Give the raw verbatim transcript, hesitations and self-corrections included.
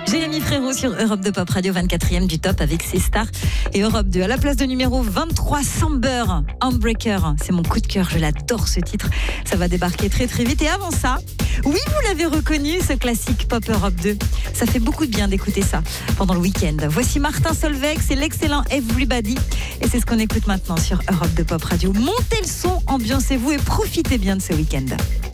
Jérémy Frérot sur Europe deux Pop Radio, vingt-quatrième du top avec ses stars. Et Europe deux à la place de numéro vingt-trois, Samber, Unbreaker. C'est mon coup de cœur, je l'adore ce titre. Ça va débarquer très très vite. Et avant ça, oui, vous l'avez reconnu, ce classique Pop Europe deux. Ça fait beaucoup de bien d'écouter ça pendant le week-end. Voici Martin Solveig, c'est l'excellent Everybody. Et c'est ce qu'on écoute maintenant sur Europe deux Pop Radio. Montez le son, ambiancez-vous et profitez bien de ce week-end.